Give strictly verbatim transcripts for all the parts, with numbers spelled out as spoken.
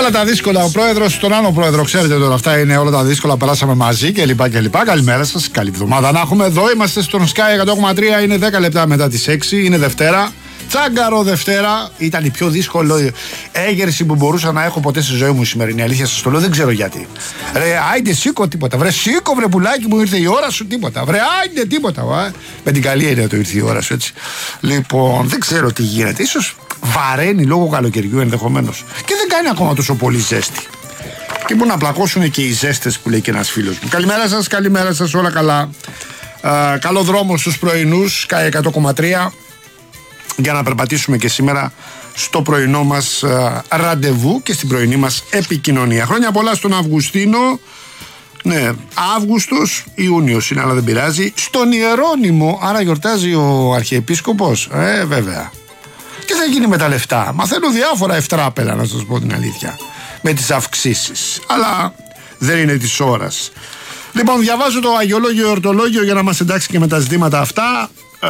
Όλα τα δύσκολα. Ο πρόεδρος, τον άλλο πρόεδρο, ξέρετε τώρα, αυτά είναι όλα τα δύσκολα. Περάσαμε μαζί κλπ. κλπ. Καλημέρα σας, καλή εβδομάδα να έχουμε. Εδώ είμαστε στον Sky εκατό κόμμα τρία. Είναι δέκα λεπτά μετά τις έξι. Είναι Δευτέρα. Τσάγκαρο Δευτέρα. Ήταν η πιο δύσκολη έγερση που μπορούσα να έχω ποτέ στη ζωή μου η σημερινή. Αλήθεια σας το λέω, δεν ξέρω γιατί. Ρε, άιντε σήκω τίποτα. Βρε, σήκω βρε πουλάκι μου, ήρθε η ώρα σου τίποτα. Βρε, άιντε τίποτα. Α. Με την καλή έννοια το ήρθε η ώρα σου έτσι. Λοιπόν, δεν ξέρω τι γίνεται. Ίσως βαραίνει λόγω καλοκαιριού ενδεχομένως. Και δεν κάνει ακόμα τόσο πολύ ζέστη. Και μπορεί να πλακώσουν και οι ζέστες που λέει και ένας φίλος μου. Καλημέρα σας, καλημέρα σας, όλα καλά. Α, καλό δρόμο στους πρωινούς, Sky εκατό κόμμα τρία. Για να περπατήσουμε και σήμερα στο πρωινό μας α, ραντεβού και στην πρωινή μας επικοινωνία. Χρόνια πολλά στον Αυγουστίνο. Ναι, Αύγουστος, Ιούνιος είναι, αλλά δεν πειράζει. Στον Ιερώνυμο, άρα γιορτάζει ο Αρχιεπίσκοπος. Ε, βέβαια. Τι θα γίνει με τα λεφτά? Μαθαίνω διάφορα ευτράπελα, να σας πω την αλήθεια, με τις αυξήσεις. Αλλά δεν είναι της ώρας. Λοιπόν, διαβάζω το Αγιολόγιο Εορτολόγιο για να μας εντάξει και με τα ζητήματα αυτά. Ε,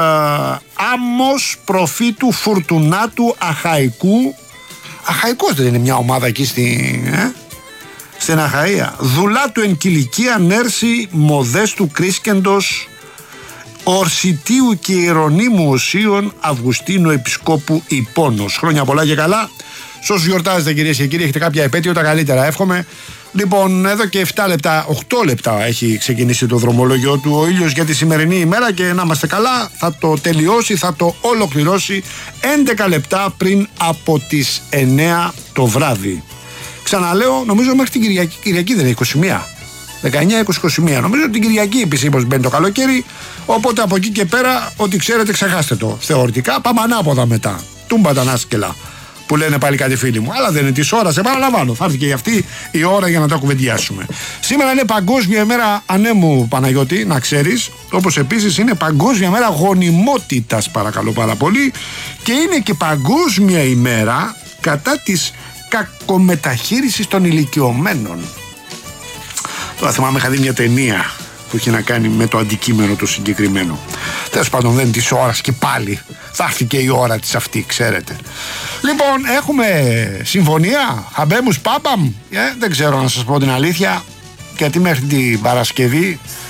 Άμμος προφήτου Φουρτουνάτου Αχαϊκού. Αχαϊκός δεν είναι μια ομάδα εκεί στην, ε? στην Αχαΐα. Δουλάτου εν κηλικία νέρση Μοδέστου Κρίσκεντος Ορσιτίου και Ιερονίμου Οσίων Αυγουστίνου Επισκόπου Ιππώνος. Χρόνια πολλά και καλά. Σ' όσους γιορτάζετε κυρίες και κύριοι, έχετε κάποια επέτειο, τα καλύτερα εύχομαι. Λοιπόν, εδώ και επτά λεπτά, οκτώ λεπτά έχει ξεκινήσει το δρομολόγιο του ο ήλιος για τη σημερινή ημέρα και να είμαστε καλά, θα το τελειώσει, θα το ολοκληρώσει έντεκα λεπτά πριν από τις εννέα το βράδυ. Ξαναλέω, νομίζω μέχρι την Κυριακή, Κυριακή δεν είναι είκοσι μία. δεκαεννέα είκοσι είκοσι μία. Νομίζω ότι την Κυριακή επισήμως μπαίνει το καλοκαίρι. Οπότε από εκεί και πέρα, ό,τι ξέρετε, ξεχάστε το. Θεωρητικά πάμε ανάποδα μετά. Τούμπα τα νάσκελα που λένε πάλι κάτι φίλοι μου. Αλλά δεν είναι τη ώρα, επαναλαμβάνω. Θα έρθει και αυτή η ώρα για να τα κουβεντιάσουμε. Σήμερα είναι Παγκόσμια ημέρα ανέμου, Παναγιώτη, να ξέρεις. Όπως επίσης είναι Παγκόσμια ημέρα γονιμότητας, παρακαλώ πάρα πολύ. Και είναι και Παγκόσμια ημέρα κατά της κακομεταχείρισης των ηλικιωμένων. Τώρα θυμάμαι, είχα δει μια ταινία που έχει να κάνει με το αντικείμενο το συγκεκριμένο. Τέλος πάντων, δεν είναι της ώρας και πάλι θα έρθει και η ώρα της αυτή, ξέρετε. Λοιπόν, έχουμε συμφωνία, χαμπέμους πάπαμ, ε, δεν ξέρω να σας πω την αλήθεια, γιατί μέχρι την Παρασκευή